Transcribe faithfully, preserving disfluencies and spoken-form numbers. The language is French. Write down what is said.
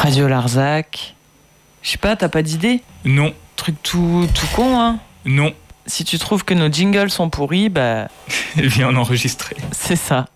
Radio Larzac. Je sais pas, t'as pas d'idée? Non. Truc tout, tout con, hein? Non. Si tu trouves que nos jingles sont pourris, bah... Viens en enregistrer. C'est ça.